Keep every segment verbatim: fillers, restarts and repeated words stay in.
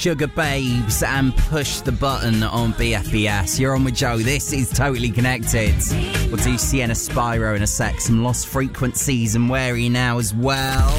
Sugar Babes and Push the Button on B F B S. You're on with Joe. This is Totally Connected. We'll do Sienna Spyro in a sec. Some Lost Frequencies and Where Are You Now as well.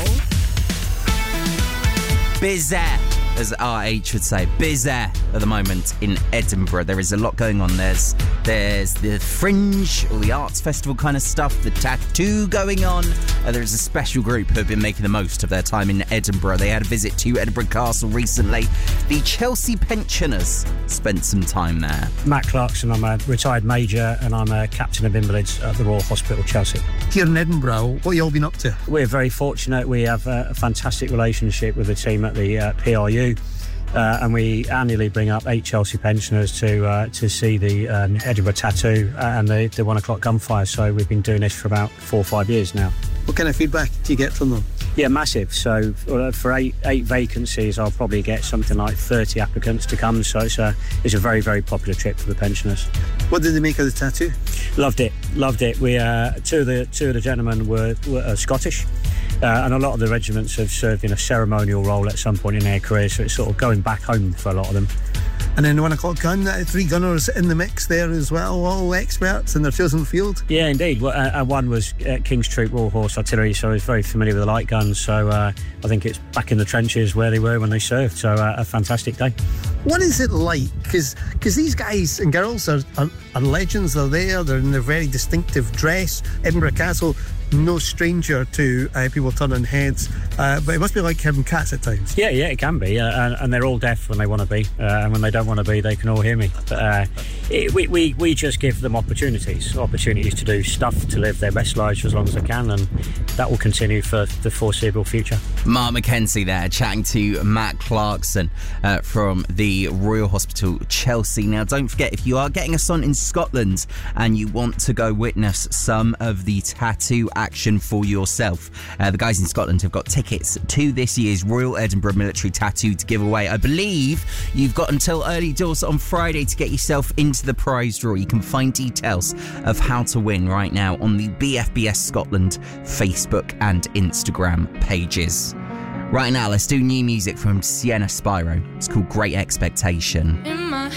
Busy, as R H would say. Busy at the moment in Edinburgh. There is a lot going on. There's there's the Fringe, all the arts festival kind of stuff, the tattoo going on. Uh, there's a special group who have been making the most of their time in Edinburgh. They had a visit to Edinburgh Castle recently. The Chelsea pensioners spent some time there. Matt Clarkson, I'm a retired major and I'm a captain of invalids at the Royal Hospital, Chelsea. Here in Edinburgh, what have you all been up to? We're very fortunate. We have a fantastic relationship with the team at the uh, P R U. Uh, and we annually bring up eight Chelsea pensioners to uh, to see the um, Edinburgh Tattoo and the, the one o'clock gunfire. So we've been doing this for about four or five years now. What kind of feedback do you get from them? Yeah, massive. So for eight eight vacancies, I'll probably get something like thirty applicants to come. So it's a it's a very very popular trip for the pensioners. What did they make of the tattoo? Loved it, loved it. We uh, two of the two of the gentlemen were, were uh, Scottish. Uh, and a lot of the regiments have served in a ceremonial role at some point in their career, so it's sort of going back home for a lot of them. And then the one o'clock gun, uh, three gunners in the mix there as well, all experts in their chosen field. Yeah, indeed. Well, uh, uh, one was uh, King's Troop Royal Horse Artillery, so he's very familiar with the light guns. So uh, I think it's back in the trenches where they were when they served. So uh, a fantastic day. What is it like? Because these guys and girls are, are, are legends. They're there. They're in their very distinctive dress. Edinburgh Castle, no stranger to uh, people turning heads, uh, but it must be like having cats at times. Yeah, yeah, it can be, uh, and, and they're all deaf when they want to be, uh, and when they don't want to be, they can all hear me. But uh, it, we, we we just give them opportunities, opportunities to do stuff, to live their best lives for as long as they can, and that will continue for the foreseeable future. Mark McKenzie there, chatting to Matt Clarkson uh, from the Royal Hospital, Chelsea. Now, don't forget, if you are getting us on in Scotland and you want to go witness some of the tattoo action for yourself, uh, the guys in Scotland have got tickets to this year's Royal Edinburgh Military Tattoo to give away. I believe you've got until early doors on Friday to get yourself into the prize draw. You can find details of how to win right now on the B F B S Scotland Facebook and Instagram pages. Right now, let's do new music from Sienna Spyro. It's called Great Expectation.